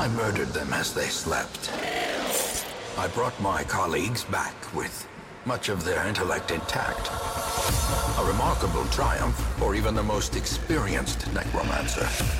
I murdered them as they slept. I brought my colleagues back with much of their intellect intact. A remarkable triumph for even the most experienced necromancer.